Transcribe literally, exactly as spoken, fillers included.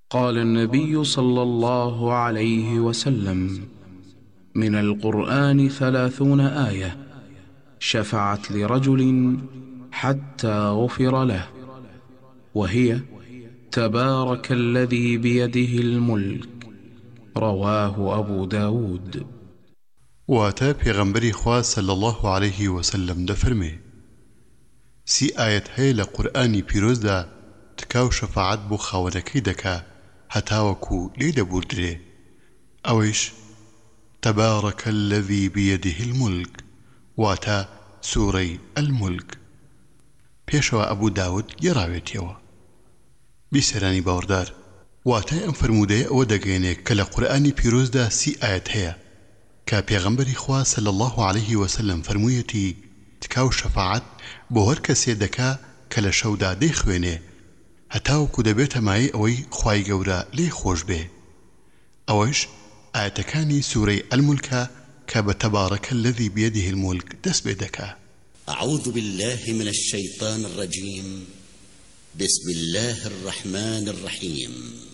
قال النبي صلى الله عليه وسلم: من القرآن ثلاثون آية شفعت لرجل حتى غفر له، وهي: تبارك الذي بيده الملك. رواه أبو داود. واتا پیغمبری خواه صلی الله عليه وسلم دفرمي سي آيات هي لقرآني پیروز دا تكاو شفاعت بو خاونكي دكا هتاوكو ليدا بوردري اويش تبارك الذي بيده الملك واتا سوري الملك. پیشوا ابو داود يراويتيوا بسراني باوردار واتا ام فرموده او دقيني كلا قرآني پیروز دا سي آيات هي كا پیغمبری خواه صلی الله عليه وسلم فرمویتی تکاو شفاعت بو هر کسی دکا کل شودا دی خوینه هتاو کده بیت مای اوی خواهی گورا لی خوش بی اوش آیتکانی سوره الملک که بتبارك الذي بيده الملك دس بيدكا. أعوذ بالله من الشيطان الرجيم. بسم الله الرحمن الرحيم.